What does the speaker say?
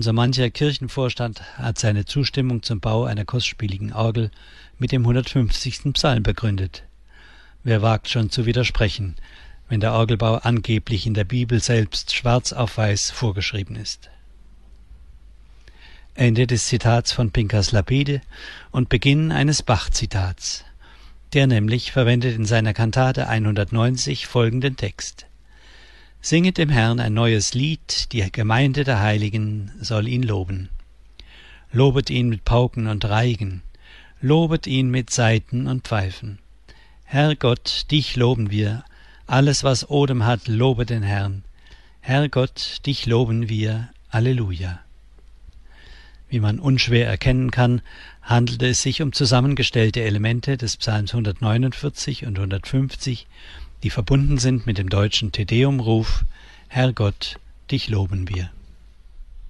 So mancher Kirchenvorstand hat seine Zustimmung zum Bau einer kostspieligen Orgel mit dem 150. Psalm begründet. Wer wagt schon zu widersprechen, wenn der Orgelbau angeblich in der Bibel selbst schwarz auf weiß vorgeschrieben ist? Ende des Zitats von Pinkas Lapide und Beginn eines Bach-Zitats. Der nämlich verwendet in seiner Kantate 190 folgenden Text: Singet dem Herrn ein neues Lied, die Gemeinde der Heiligen soll ihn loben. Lobet ihn mit Pauken und Reigen, lobet ihn mit Saiten und Pfeifen. Herr Gott, dich loben wir, alles was Odem hat, lobe den Herrn. Herr Gott, dich loben wir, Alleluja. Wie man unschwer erkennen kann, handelte es sich um zusammengestellte Elemente des Psalms 149 und 150, die verbunden sind mit dem deutschen Te-Deum-Ruf: Herr Gott, dich loben wir.